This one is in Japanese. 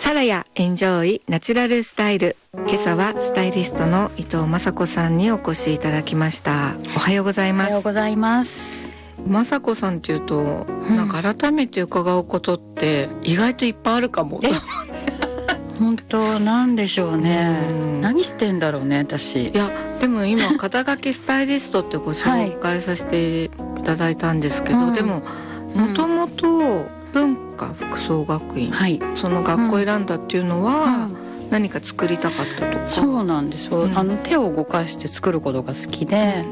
サラヤエンジョイナチュラルスタイル。今朝はスタイリストの伊藤雅子さんにお越しいただきました。おはようございます。 おはようございます。 雅子さんっていうと、なんか改めて伺うことって意外といっぱいあるかも。 本当なんでしょうね。何してんだろうね私。 いやでも今肩書きスタイリストってご紹介させていただいたんですけど、でももともと文化服装学院、その学校選んだっていうのは、何か作りたかったとか。 そうなんですよ、手を動かして作ることが好きで、